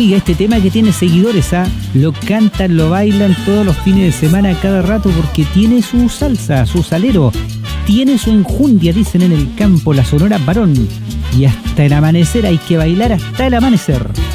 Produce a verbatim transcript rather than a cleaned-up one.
Oiga, este tema que tiene seguidores, ¿ah? Lo cantan, lo bailan todos los fines de semana, cada rato, porque tiene su salsa, su salero, tiene su enjundia, dicen en el campo, la Sonora Varón. Y hasta el amanecer hay que bailar hasta el amanecer.